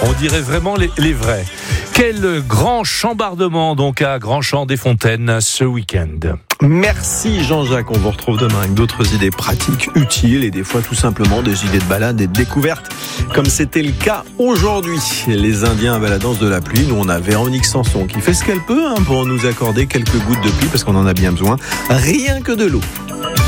On dirait vraiment les vrais. Quel grand chambardement donc à Grand-Champ-des-Fontaines ce week-end. Merci Jean-Jacques, on vous retrouve demain avec d'autres idées pratiques, utiles et des fois tout simplement des idées de balade et de découverte comme c'était le cas aujourd'hui. Les Indiens à baladance de la pluie, nous on a Véronique Sanson qui fait ce qu'elle peut pour nous accorder quelques gouttes de pluie parce qu'on en a bien besoin, rien que de l'eau.